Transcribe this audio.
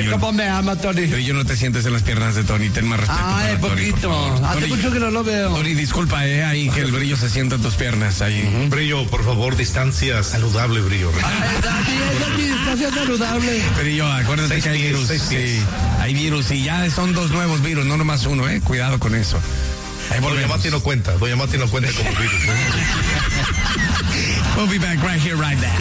cómo me ama, Tony. Yo no te sientes en las piernas de Tony, ten más respeto. Ay, poquito. Hace mucho que no lo veo. Tony, disculpa, ahí que el brillo se sienta en tus piernas. Ahí. Brillo, por favor, distancia saludable, Brillo. Esa es mi distancia saludable. Brillo, acuérdate que hay virus. Sí, hay virus y ya son 2 nuevos virus, no nomás uno, Cuidado con eso. Doña Mati no cuenta como virus. We'll be back right here, right now.